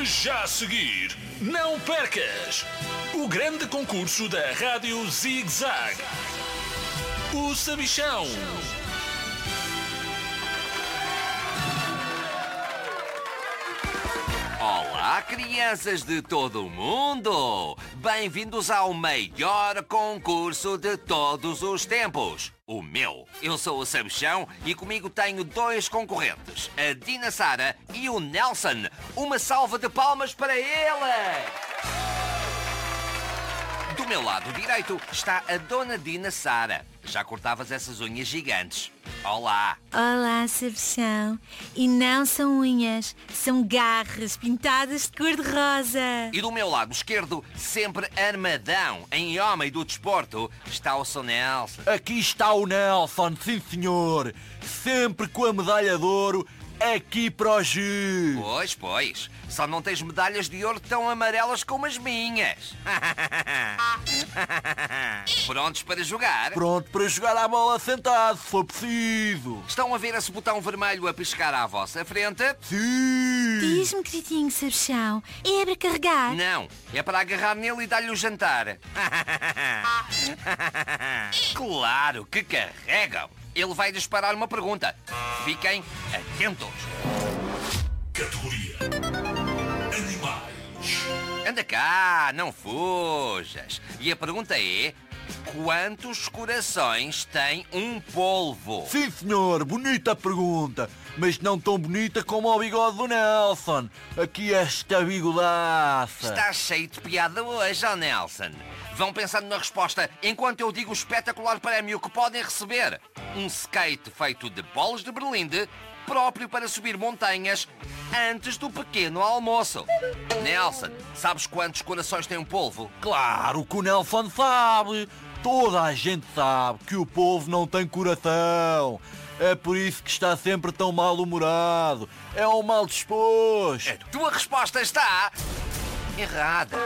Já a seguir, não percas o grande concurso da Rádio Zig Zag, o Sabichão. Olá, crianças de todo o mundo! Bem-vindos ao maior concurso de todos os tempos, o meu. Eu sou o Sabichão e comigo tenho dois concorrentes, a Dina Sara e o Nelson. Uma salva de palmas para ele! Do meu lado direito está a Dona Dina Sara. Já cortavas essas unhas gigantes. Olá! Olá, Sabichão. E não são unhas, são garras pintadas de cor-de-rosa. E do meu lado esquerdo, sempre armadão, em homem do desporto, está o Sr. Nelson. Aqui está o Nelson, sim senhor. Sempre com a medalha de ouro aqui para o G. Pois. Só não tens medalhas de ouro tão amarelas como as minhas. Prontos para jogar? Pronto para jogar a bola sentado, se for preciso. Estão a ver esse botão vermelho a piscar à vossa frente? Sim. Diz-me, queridinho Sabichão, é para carregar? Não, é para agarrar nele e dar-lhe o jantar. Claro que carregam. Ele vai disparar uma pergunta. Fiquem atentos. Categoria Animais. Anda cá, não fujas. E a pergunta é: quantos corações tem um polvo? Sim senhor, bonita pergunta. Mas não tão bonita como o bigode do Nelson. Aqui esta bigodaça. Estás cheio de piada hoje, ó Nelson. Vão pensando na resposta enquanto eu digo o espetacular prémio que podem receber. Um skate feito de bolas de berlinde, próprio para subir montanhas antes do pequeno almoço. Nelson, sabes quantos corações tem um polvo? Claro que o Nelson sabe. Toda a gente sabe que o povo não tem coração. É por isso que está sempre tão mal-humorado. É um mal disposto. A tua resposta está errada.